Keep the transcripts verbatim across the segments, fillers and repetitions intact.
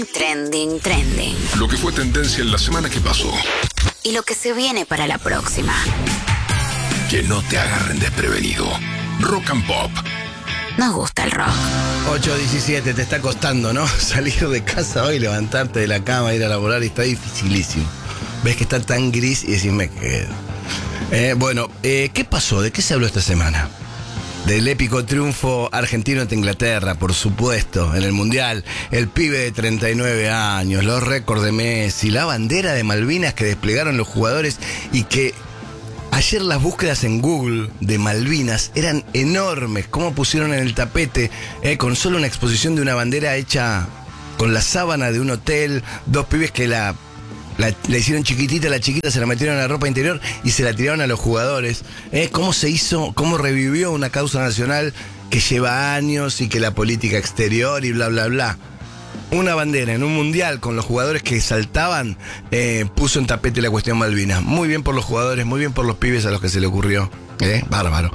Trending, trending. Lo que fue tendencia en la semana que pasó. Y lo que se viene para la próxima. Que no te agarren desprevenido. Rock and Pop. Nos gusta el rock. ocho diecisiete, te está costando, ¿no? Salir de casa hoy, levantarte de la cama, ir a laborar, y está dificilísimo. Ves que está tan gris y decís, me quedo. Eh, bueno, eh, ¿qué pasó? ¿De qué se habló esta semana? Del épico triunfo argentino ante Inglaterra, por supuesto, en el Mundial. El pibe de treinta y nueve años, los récords de Messi, la bandera de Malvinas que desplegaron los jugadores y que ayer las búsquedas en Google de Malvinas eran enormes. Cómo pusieron en el tapete, eh, con solo una exposición de una bandera hecha con la sábana de un hotel, dos pibes que la... La, la hicieron chiquitita, la chiquita se la metieron en la ropa interior y se la tiraron a los jugadores. ¿Eh? ¿Cómo se hizo, cómo revivió una causa nacional que lleva años y que la política exterior y bla, bla, bla? Una bandera en un mundial con los jugadores que saltaban, eh, puso en tapete la cuestión Malvinas. Muy bien por los jugadores, muy bien por los pibes a los que se le ocurrió. ¿Eh? Bárbaro.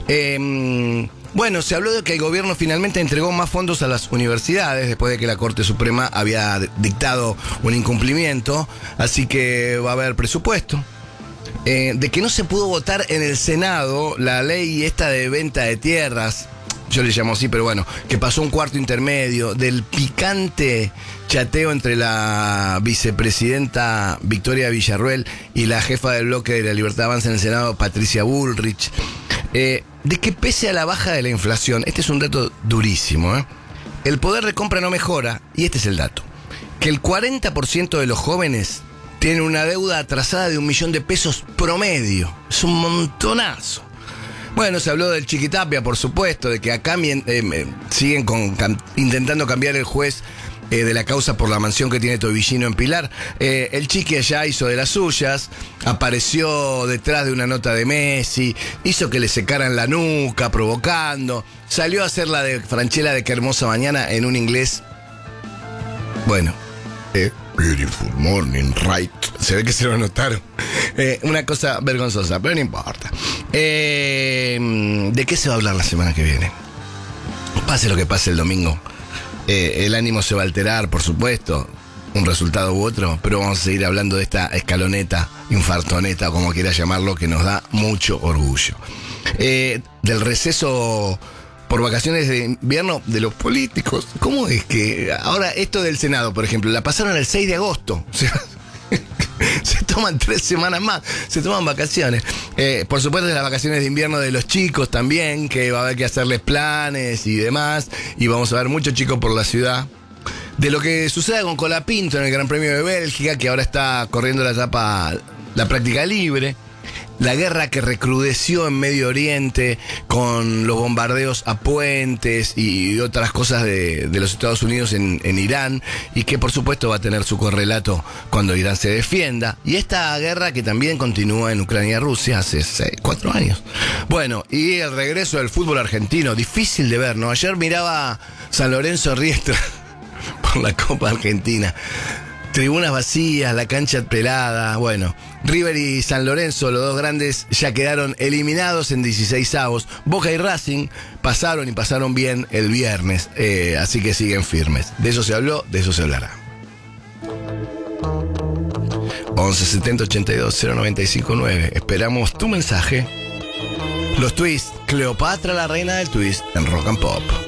Eh, Bueno, se habló de que el gobierno finalmente entregó más fondos a las universidades después de que la Corte Suprema había dictado un incumplimiento, así que va a haber presupuesto. Eh, de que no se pudo votar en el Senado la ley esta de venta de tierras, yo le llamo así, pero bueno, que pasó un cuarto intermedio, del picante chateo entre la vicepresidenta Victoria Villarruel y la jefa del bloque de la Libertad Avanza en el Senado, Patricia Bullrich. Eh, de que pese a la baja de la inflación, este es un dato durísimo, ¿eh? El poder de compra no mejora, y este es el dato, que el cuarenta por ciento de los jóvenes tienen una deuda atrasada de un millón de pesos promedio. Es un montonazo. Bueno, se habló del Chiquitapia, por supuesto, de que acá eh, eh, siguen con, cam, intentando cambiar el juez Eh, de la causa por la mansión que tiene Tobillino en Pilar. Eh, el Chiqui allá hizo de las suyas, apareció detrás de una nota de Messi, hizo que le secaran la nuca, provocando, salió a hacer la de Franchella de Qué hermosa mañana en un inglés, bueno, eh, beautiful morning, right, se ve que se lo notaron, eh, una cosa vergonzosa, pero no importa. Eh, ¿de qué se va a hablar la semana que viene? Pase lo que pase el domingo. Eh, el ánimo se va a alterar, por supuesto, un resultado u otro, pero vamos a seguir hablando de esta escaloneta, infartoneta, como quiera llamarlo, que nos da mucho orgullo. Eh, del receso por vacaciones de invierno de los políticos. ¿Cómo es que ahora esto del Senado, por ejemplo, la pasaron el seis de agosto? O sea, se toman tres semanas más, se toman vacaciones. Eh, por supuesto, las vacaciones de invierno de los chicos también, que va a haber que hacerles planes y demás. Y vamos a ver muchos chicos por la ciudad. De lo que suceda con Colapinto en el Gran Premio de Bélgica, que ahora está corriendo la etapa, la práctica libre. La guerra que recrudeció en Medio Oriente con los bombardeos a puentes y otras cosas de, de los Estados Unidos en, en Irán, y que por supuesto va a tener su correlato cuando Irán se defienda. Y esta guerra que también continúa en Ucrania y Rusia hace seis, cuatro años. Bueno, y el regreso del fútbol argentino, difícil de ver, ¿no? Ayer miraba San Lorenzo Riestra por la Copa Argentina. Tribunas vacías, la cancha pelada. Bueno, River y San Lorenzo, los dos grandes, ya quedaron eliminados en dieciseisavos. Boca y Racing pasaron y pasaron bien el viernes, eh, así que siguen firmes. De eso se habló, de eso se hablará. once setenta ochenta y dos cero noventa y cinco nueve. Esperamos tu mensaje. Los twists, Cleopatra, la reina del twist en Rock and Pop.